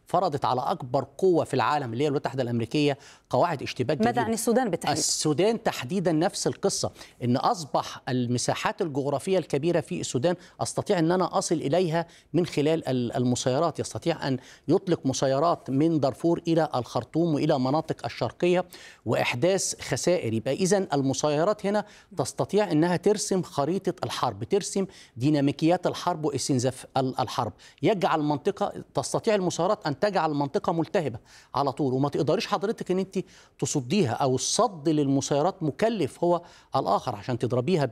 فرضت على أكبر قوة في العالم اللي هي الولايات المتحدة الأمريكية قواعد اشتباك جديدة. ماذا عن السودان بالتحديد؟ السودان تحديدا نفس القصة، إن أصبح المساحات الجغرافية الكبيرة في السودان أستطيع أن أنا أصل إليها من خلال المسيرات. يستطيع أن يطلق مسيرات من دارفور إلى الخرطوم وإلى مناطق الشرقية وإحداث خسائر. يبقى إذن المسيرات هنا تستطيع أنها ترسم خريطة الحرب، ترسم ديناميكيات الحرب واستنزاف الحرب، يجعل منطقة تستطيع المسيرات أن تجعل المنطقة ملتهبة على طول، وما تقدريش حضرتك أن أنت تصديها، أو الصد للمسيرات مكلف هو الآخر، عشان تضربيها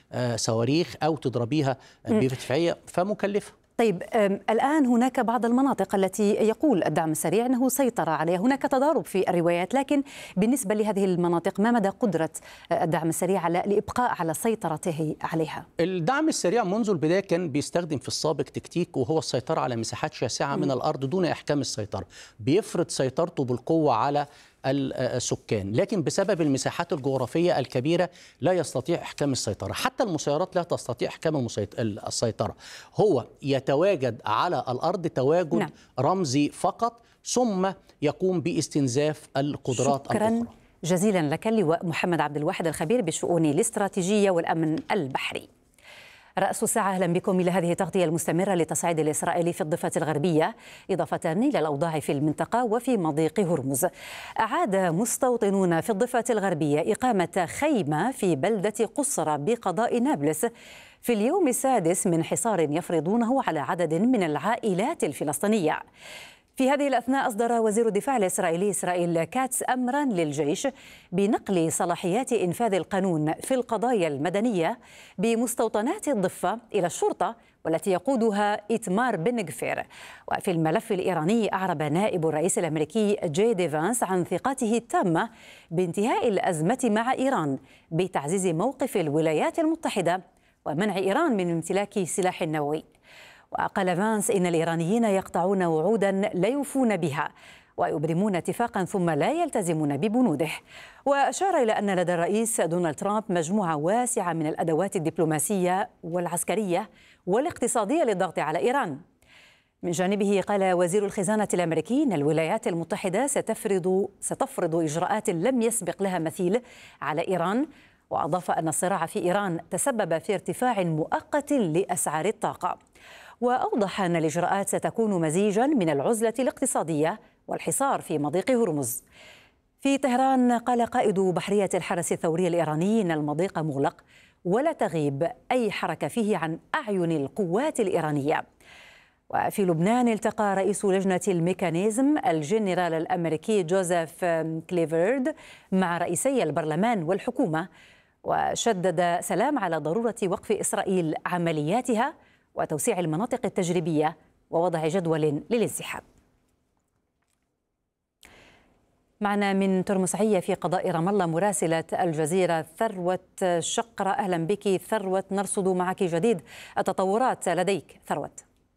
بصواريخ أو تضربيها بمدفعية فمكلفة. طيب الآن هناك بعض المناطق التي يقول الدعم السريع أنه سيطر عليها، هناك تضارب في الروايات، لكن بالنسبة لهذه المناطق ما مدى قدرة الدعم السريع على الإبقاء على سيطرته عليها؟ الدعم السريع منذ البداية كان بيستخدم في السابق تكتيك، وهو السيطرة على مساحات شاسعة من الأرض دون إحكام السيطرة، بيفرض سيطرته بالقوة على السكان، لكن بسبب المساحات الجغرافية الكبيرة لا يستطيع إحكام السيطرة. حتى المسيرات لا تستطيع إحكام السيطرة، هو يتواجد على الأرض تواجد رمزي فقط، ثم يقوم باستنزاف القدرات شكراً الأخرى. جزيلا لك اللواء محمد عبد الواحد الخبير بالشؤون الاستراتيجية والأمن البحري. رأس الساعة، أهلا بكم إلى هذه التغطية المستمرة للتصعيد الإسرائيلي في الضفة الغربية، إضافة إلى الأوضاع في المنطقة وفي مضيق هرمز. أعاد مستوطنون في الضفة الغربية إقامة خيمة في بلدة قصرة بقضاء نابلس في اليوم السادس من حصار يفرضونه على عدد من العائلات الفلسطينية. في هذه الأثناء أصدر وزير الدفاع الإسرائيلي إسرائيل كاتس أمرا للجيش بنقل صلاحيات إنفاذ القانون في القضايا المدنية بمستوطنات الضفة إلى الشرطة، والتي يقودها إيتمار بن غفير. وفي الملف الإيراني، أعرب نائب الرئيس الأمريكي جي دي فانس عن ثقته التامة بانتهاء الأزمة مع إيران بتعزيز موقف الولايات المتحدة ومنع إيران من امتلاك سلاح نووي. وقال فانس إن الإيرانيين يقطعون وعودا لا يوفون بها ويبرمون اتفاقا ثم لا يلتزمون ببنوده. وأشار إلى أن لدى الرئيس دونالد ترامب مجموعة واسعة من الأدوات الدبلوماسية والعسكرية والاقتصادية للضغط على إيران. من جانبه قال وزير الخزانة الأمريكي إن الولايات المتحدة ستفرض إجراءات لم يسبق لها مثيل على إيران، وأضاف أن الصراع في إيران تسبب في ارتفاع مؤقت لأسعار الطاقة. وأوضح أن الإجراءات ستكون مزيجا من العزلة الاقتصادية والحصار في مضيق هرمز. في طهران قال قائد بحرية الحرس الثوري الإيراني إن المضيق مغلق ولا تغيب أي حركة فيه عن أعين القوات الإيرانية. وفي لبنان التقى رئيس لجنة الميكانيزم الجنرال الأمريكي جوزيف كليفورد مع رئيسي البرلمان والحكومة، وشدد سلام على ضرورة وقف إسرائيل عملياتها وتوسيع المناطق التجريبية ووضع جدول للانسحاب. معنا من ترمسعية في قضاء رام الله مراسلة الجزيرة ثروت شقرة، أهلا بك ثروت، نرصد معك جديد التطورات لديك ثروت.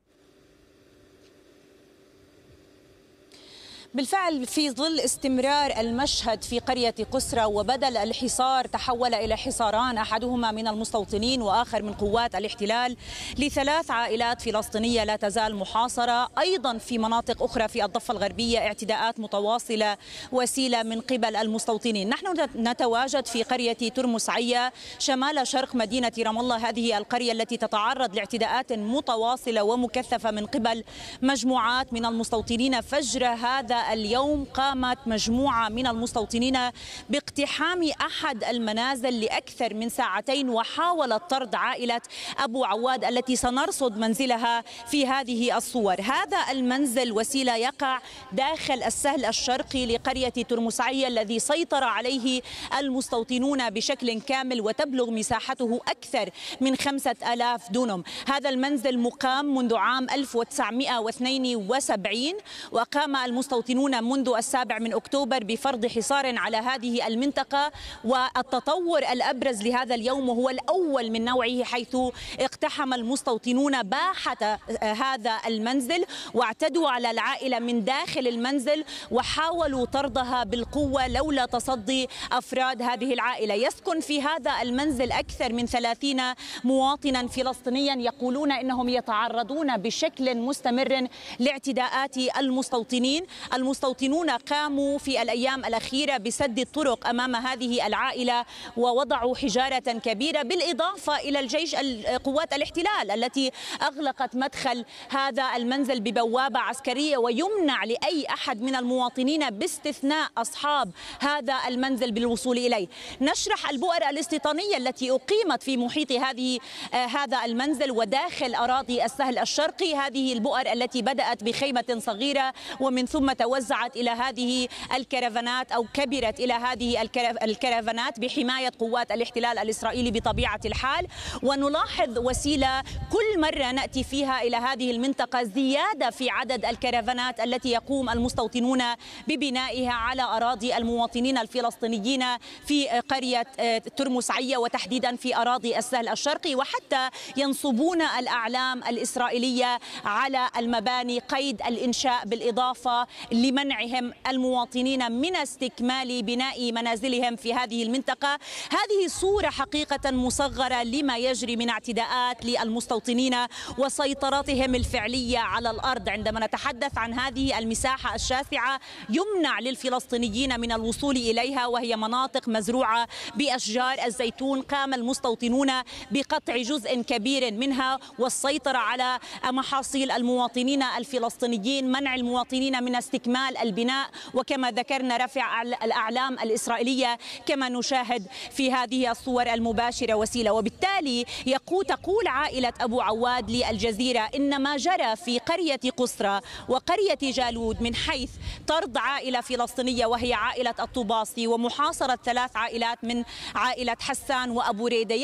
بالفعل في ظل استمرار المشهد في قرية قسرة وبدل الحصار تحول إلى حصاران، أحدهما من المستوطنين وآخر من قوات الاحتلال ل3 عائلات فلسطينية لا تزال محاصرة. أيضا في مناطق أخرى في الضفة الغربية اعتداءات متواصلة وسيلة من قبل المستوطنين. نحن نتواجد في قرية ترمسعية شمال شرق مدينة رام الله، هذه القرية التي تتعرض لاعتداءات متواصلة ومكثفة من قبل مجموعات من المستوطنين. فجر هذا اليوم قامت مجموعة من المستوطنين باقتحام أحد المنازل لأكثر من ساعتين، وحاولت طرد عائلة أبو عواد التي سنرصد منزلها في هذه الصور. هذا المنزل وسيلة يقع داخل السهل الشرقي لقرية ترمسعية الذي سيطر عليه المستوطنون بشكل كامل، وتبلغ مساحته أكثر من 5000 دونم. هذا المنزل مقام منذ عام 1972، وقام المستوطنون المستوطنون منذ 7 أكتوبر بفرض حصار على هذه المنطقة. والتطور الأبرز لهذا اليوم وهو الأول من نوعه، حيث اقتحم المستوطنون باحة هذا المنزل واعتدوا على العائلة من داخل المنزل وحاولوا طردها بالقوة لولا تصدي أفراد هذه العائلة. يسكن في هذا المنزل أكثر من 30 مواطنا فلسطينيا يقولون إنهم يتعرضون بشكل مستمر لاعتداءات المستوطنين. المستوطنون قاموا في الأيام الأخيرة بسد الطرق أمام هذه العائلة ووضعوا حجارة كبيرة، بالإضافة إلى الجيش قوات الاحتلال التي أغلقت مدخل هذا المنزل ببوابة عسكرية، ويمنع لأي أحد من المواطنين باستثناء أصحاب هذا المنزل بالوصول إليه. نشرح البؤر الاستيطانية التي أقيمت في محيط هذا المنزل وداخل أراضي السهل الشرقي. هذه البؤر التي بدأت بخيمة صغيرة ومن ثم توزعت إلى هذه الكرفانات أو كبرت إلى هذه الكرفانات بحماية قوات الاحتلال الإسرائيلي بطبيعة الحال. ونلاحظ وسيلة كل مرة نأتي فيها إلى هذه المنطقة زيادة في عدد الكرفانات التي يقوم المستوطنون ببنائها على أراضي المواطنين الفلسطينيين في قرية ترمس عية وتحديدا في أراضي السهل الشرقي، وحتى ينصبون الأعلام الإسرائيلية على المباني قيد الإنشاء، بالإضافة لمنعهم المواطنين من استكمال بناء منازلهم في هذه المنطقة. هذه صورة حقيقة مصغرة لما يجري من اعتداءات للمستوطنين وسيطرتهم الفعلية على الأرض. عندما نتحدث عن هذه المساحة الشاسعة يمنع للفلسطينيين من الوصول إليها، وهي مناطق مزروعة بأشجار الزيتون. قام المستوطنون بقطع جزء كبير منها والسيطرة على محاصيل المواطنين الفلسطينيين، منع المواطنين من استكمال البناء، وكما ذكرنا رفع الأعلام الإسرائيلية كما نشاهد في هذه الصور المباشرة وسيلة. وبالتالي تقول عائلة أبو عواد للجزيرة إن ما جرى في قرية قسرة وقرية جالود من حيث طرد عائلة فلسطينية وهي عائلة الطباصي ومحاصرة 3 عائلات من عائلة حسان وأبو ريدة،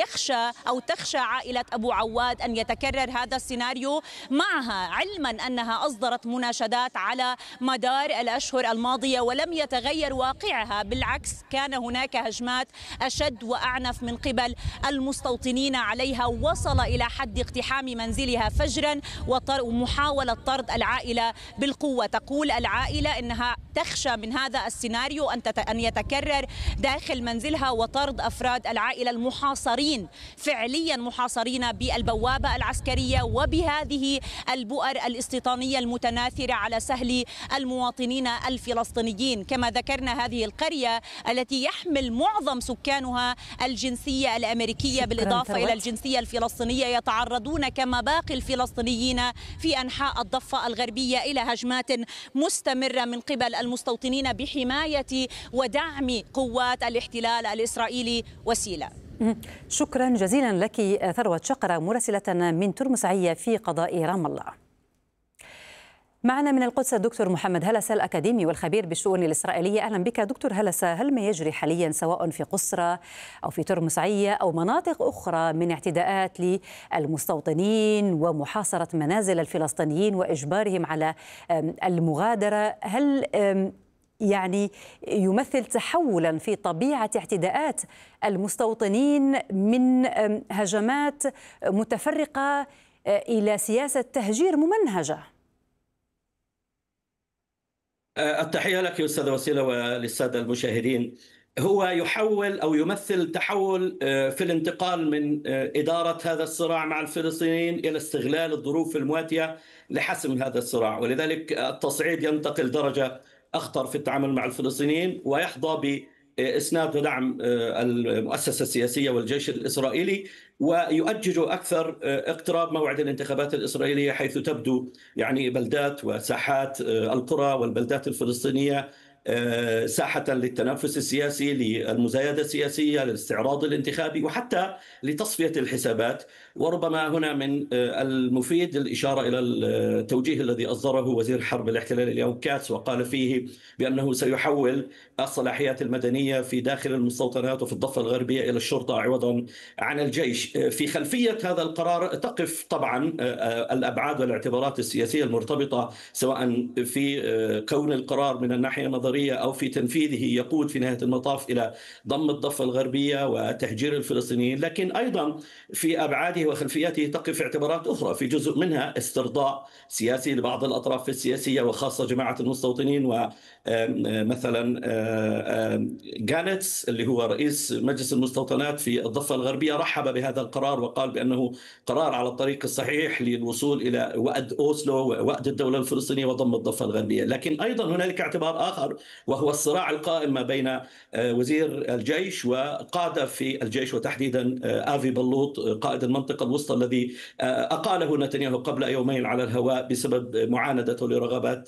تخشى عائلة أبو عواد أن يتكرر هذا السيناريو معها، علما أنها أصدرت مناشدات على مدار الأشهر الماضية ولم يتغير واقعها. بالعكس، كان هناك هجمات أشد وأعنف من قبل المستوطنين عليها، وصل إلى حد اقتحام منزلها فجرا ومحاولة طرد العائلة بالقوة. تقول العائلة أنها تخشى من هذا السيناريو أن يتكرر داخل منزلها وطرد أفراد العائلة المحاصرين فعليا محاصرين بالبوابة العسكرية وبهذه البؤر الاستيطانية المتناثرة على سهل المواطنين الفلسطينيين. كما ذكرنا هذه القرية التي يحمل معظم سكانها الجنسية الأمريكية بالإضافة إلى الجنسية الفلسطينية يتعرضون كما باقي الفلسطينيين في أنحاء الضفة الغربية إلى هجمات مستمرة من قبل المستوطنين بحماية ودعم قوات الاحتلال الإسرائيلي. وسيلة. شكرا جزيلا لك ثروت شقرة مراسلة من ترمس عية في قضاء رام الله. معنا من القدس الدكتور محمد هلسة الأكاديمي والخبير بالشؤون الإسرائيلية. أهلا بك دكتور هلسة. هل ما يجري حاليا سواء في قسرة أو في ترمس عية أو مناطق أخرى من اعتداءات للمستوطنين ومحاصرة منازل الفلسطينيين وإجبارهم على المغادرة، هل يعني يمثل تحولا في طبيعة اعتداءات المستوطنين من هجمات متفرقة إلى سياسة تهجير ممنهجة؟ التحية لك أستاذة وسيلة وللسادة المشاهدين. هو يحول أو يمثل تحول في الانتقال من إدارة هذا الصراع مع الفلسطينيين إلى استغلال الظروف المواتية لحسم هذا الصراع، ولذلك التصعيد ينتقل درجة أخطر في التعامل مع الفلسطينيين ويحظى بإسناد ودعم المؤسسة السياسية والجيش الإسرائيلي، ويؤجج أكثر اقتراب موعد الانتخابات الإسرائيلية، حيث تبدو يعني بلدات وساحات القرى والبلدات الفلسطينية ساحة للتنافس السياسي، للمزايدة السياسية، للاستعراض الانتخابي، وحتى لتصفية الحسابات. وربما هنا من المفيد الإشارة إلى التوجيه الذي أصدره وزير حرب الاحتلال اليوم كاتس، وقال فيه بأنه سيحول الصلاحيات المدنية في داخل المستوطنات وفي الضفة الغربية إلى الشرطة عوضا عن الجيش. في خلفية هذا القرار تقف طبعا الأبعاد والاعتبارات السياسية المرتبطة، سواء في كون القرار من الناحية النظرية أو في تنفيذه يقود في نهاية المطاف إلى ضم الضفة الغربية وتهجير الفلسطينيين، لكن أيضا في أبعاده وخلفياته تقف اعتبارات أخرى، في جزء منها استرضاء سياسي لبعض الأطراف السياسية وخاصة جماعة المستوطنين. ومثلا جانتس اللي هو رئيس مجلس المستوطنات في الضفة الغربية رحب بهذا القرار وقال بأنه قرار على الطريق الصحيح للوصول إلى وعد أوسلو، وعد الدولة الفلسطينية وضم الضفة الغربية. لكن أيضا هنالك اعتبار آخر، وهو الصراع القائم ما بين وزير الجيش وقادة في الجيش، وتحديدا آفي بلوط قائد المنطقة الوسطى الذي أقاله نتنياهو قبل يومين على الهواء بسبب معاندته لرغبات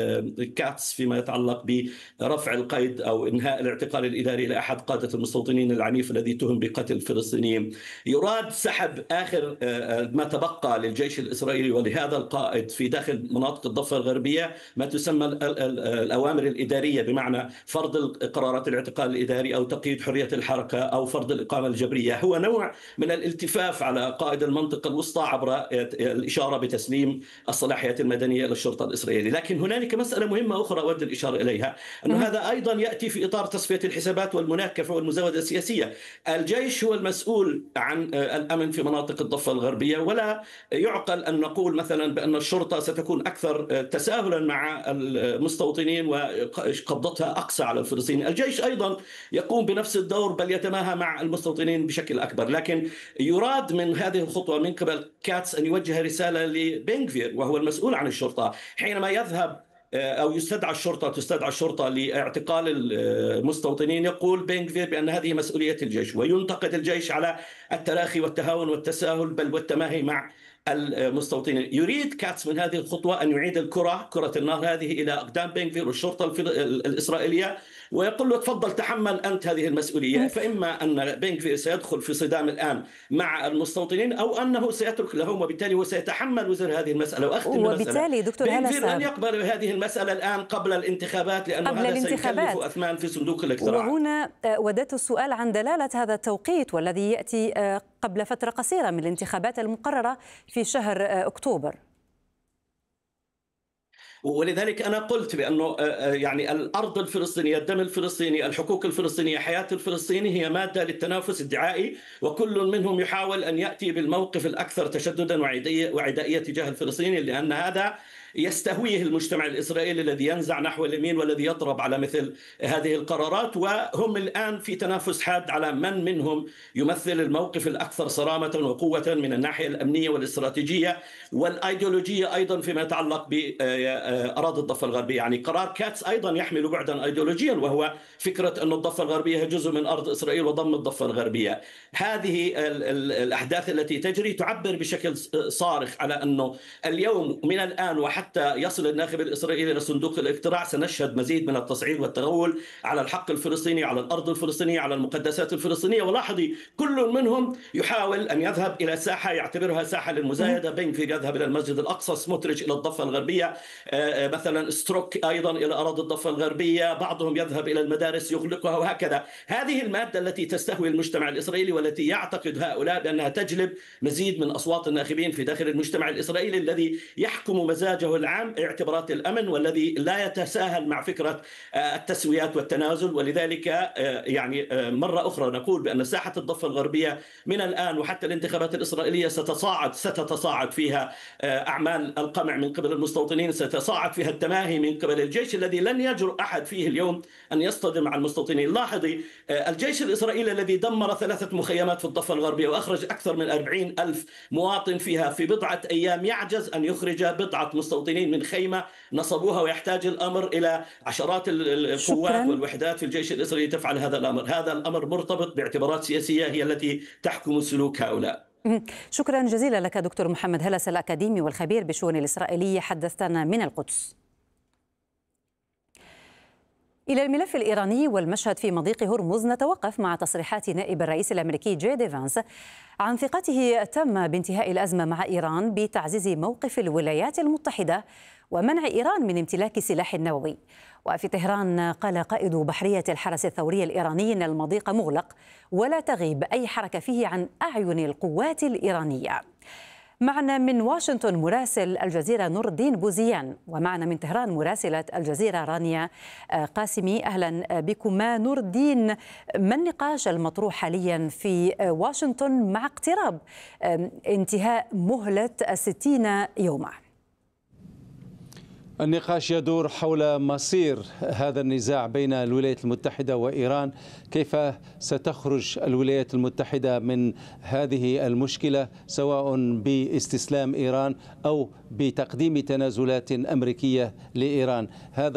كاتس فيما يتعلق برفع القيد أو إنهاء الاعتقال الإداري لأحد قادة المستوطنين العنيف الذي اتهم بقتل الفلسطينيين. يراد سحب آخر ما تبقى للجيش الإسرائيلي ولهذا القائد في داخل مناطق الضفة الغربية ما تسمى الأوامر الإدارية، بمعنى فرض قرارات الاعتقال الإداري أو تقييد حرية الحركة أو فرض الإقامة الجبرية. هو نوع من الالتفاف على قائد المنطقة الوسطى عبر الإشارة بتسليم الصلاحيات المدنية للشرطة الإسرائيلية. لكن هنالك مسألة مهمة أخرى أود الإشارة إليها، أن هذا أيضا يأتي في إطار تصفية الحسابات والمناكفة والمزاودة السياسية. الجيش هو المسؤول عن الأمن في مناطق الضفة الغربية، ولا يعقل أن نقول مثلا بأن الشرطة ستكون أكثر تساهلا مع المستوطنين وقبضتها أقصى على الفلسطينيين. الجيش أيضا يقوم بنفس الدور، بل يتماهى مع المستوطنين بشكل أكبر. لكن يراد من هذه الخطوة من قبل كاتس أن يوجه رسالة لبنغفير وهو المسؤول عن الشرطة، حينما يذهب أو تستدعى الشرطة لاعتقال المستوطنين، يقول بنغفير بأن هذه مسؤولية الجيش، وينتقد الجيش على التراخي والتهاون والتساهل بل والتماهي مع المستوطنين. يريد كاتس من هذه الخطوة أن يعيد كرة النار هذه إلى أقدام بنغفير والشرطة الإسرائيلية، ويقول له تفضل تحمل أنت هذه المسؤولية. فإما أن بنغفير سيدخل في صدام الآن مع المستوطنين، أو أنه سيترك لهم، وبالتالي هو سيتحمل وزر هذه المسألة. وأختم وبالتالي دكتور بنغفير لن يقبل هذه المسألة الآن قبل الانتخابات، لأنه هذا سيكلف أثمان في صندوق الاقتراع. وهنا وددت السؤال عن دلالة هذا التوقيت والذي يأتي قبل فترة قصيرة من الانتخابات المقررة في شهر أكتوبر. ولذلك أنا قلت بأنه يعني الأرض الفلسطينية، الدم الفلسطيني، الحقوق الفلسطينية، حياة الفلسطيني هي مادة للتنافس الدعائي، وكل منهم يحاول أن يأتي بالموقف الأكثر تشددا وعدائية تجاه الفلسطينيين، لأن هذا يستهويه المجتمع الإسرائيلي الذي ينزع نحو اليمين والذي يضرب على مثل هذه القرارات. وهم الآن في تنافس حاد على من منهم يمثل الموقف الأكثر صرامة وقوة من الناحية الأمنية والاستراتيجية والأيديولوجية أيضا فيما يتعلق بأراضي الضفة الغربية. يعني قرار كاتس أيضا يحمل بعدا أيديولوجيا، وهو فكرة أن الضفة الغربية هي جزء من أرض إسرائيل وضم الضفة الغربية. هذه الأحداث التي تجري تعبر بشكل صارخ على أنه اليوم من الآن حتى يصل الناخب الإسرائيلي إلى صندوق الاقتراع سنشهد مزيد من التصعيد والتغول على الحق الفلسطيني، على الأرض الفلسطينية، على المقدسات الفلسطينية. ولاحظي كل منهم يحاول أن يذهب إلى ساحة يعتبرها ساحة للمزايدة. بنغفير يذهب إلى المسجد الأقصى، سموتريتش إلى الضفة الغربية، مثلا ستروك أيضا إلى أراضي الضفة الغربية، بعضهم يذهب إلى المدارس يغلقها، وهكذا. هذه المادة التي تستهوي المجتمع الإسرائيلي والتي يعتقد هؤلاء بأنها تجلب مزيد من أصوات الناخبين في داخل المجتمع الإسرائيلي الذي يحكم مزاجه العام اعتبارات الأمن، والذي لا يتساهل مع فكرة التسويات والتنازل. ولذلك يعني مرة أخرى نقول بأن ساحة الضفة الغربية من الآن وحتى الانتخابات الإسرائيلية ستتصاعد فيها أعمال القمع من قبل المستوطنين، ستصاعد فيها التماهي من قبل الجيش الذي لن يجرؤ أحد فيه اليوم أن يصطدم مع المستوطنين. لاحظي الجيش الإسرائيلي الذي دمر 3 مخيمات في الضفة الغربية وأخرج أكثر من 40,000 مواطن فيها في بضعة أيام، يعجز أن يخرج بضعة مستوطنين من خيمة نصبوها، ويحتاج الأمر إلى عشرات القوات والوحدات في الجيش الإسرائيلي تفعل هذا الأمر. هذا الأمر مرتبط باعتبارات سياسية هي التي تحكم سلوك هؤلاء. شكرا جزيلا لك دكتور محمد هلس، الأكاديمي والخبير بالشؤون الإسرائيلية، حدثتنا من القدس. إلى الملف الإيراني والمشهد في مضيق هرمز نتوقف مع تصريحات نائب الرئيس الأمريكي جي دي فانس عن ثقته التامة بانتهاء الأزمة مع إيران بتعزيز موقف الولايات المتحدة ومنع إيران من امتلاك سلاح نووي. وفي طهران قال قائد بحرية الحرس الثوري الإيراني إن المضيق مغلق ولا تغيب أي حركة فيه عن أعين القوات الإيرانية. معنا من واشنطن مراسل الجزيرة نور الدين بوزيان، ومعنا من طهران مراسلة الجزيرة رانيا قاسمي. أهلا بكما. نور الدين، ما النقاش المطروح حاليا في واشنطن مع اقتراب انتهاء مهلة 60 يوما؟ النقاش يدور حول مصير هذا النزاع بين الولايات المتحدة وإيران. كيف ستخرج الولايات المتحدة من هذه المشكلة، سواء باستسلام إيران أو بتقديم تنازلات أمريكية لإيران؟ هذا